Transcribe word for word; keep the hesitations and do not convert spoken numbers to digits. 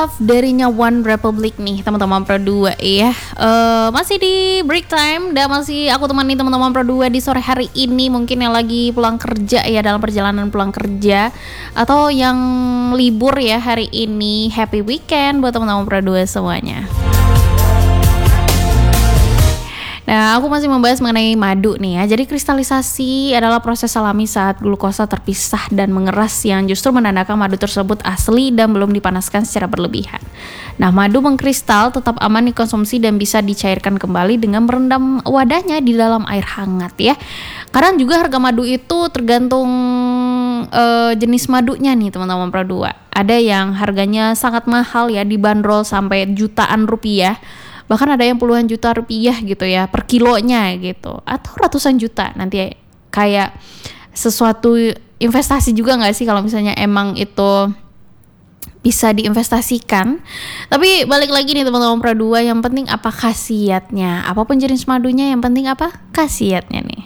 Love darinya One Republic nih teman-teman Pro dua ya. Uh, masih di break time dan masih aku temani teman-teman Pro dua di sore hari ini. Mungkin yang lagi pulang kerja ya, dalam perjalanan pulang kerja, atau yang libur ya hari ini. Happy weekend buat teman-teman Pro dua semuanya. Nah, aku masih membahas mengenai madu nih ya. Jadi kristalisasi adalah proses alami saat glukosa terpisah dan mengeras yang justru menandakan madu tersebut asli dan belum dipanaskan secara berlebihan. Nah, madu mengkristal tetap aman dikonsumsi dan bisa dicairkan kembali dengan merendam wadahnya di dalam air hangat ya. Kadang juga harga madu itu tergantung uh, jenis madunya nih teman-teman Pro dua. Ada yang harganya sangat mahal ya, dibanderol sampai jutaan rupiah. Bahkan ada yang puluhan juta rupiah gitu ya per kilonya gitu, atau ratusan juta. Nanti kayak sesuatu investasi juga gak sih kalau misalnya emang itu bisa diinvestasikan. Tapi balik lagi nih teman-teman Pro dua, yang penting apa khasiatnya. Apapun jenis madunya, yang penting apa khasiatnya nih.